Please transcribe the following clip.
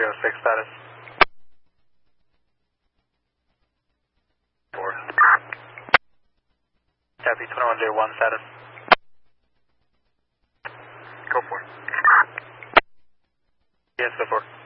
06 status. 4. Copy 2101 status. Go for it. Yes, go for it.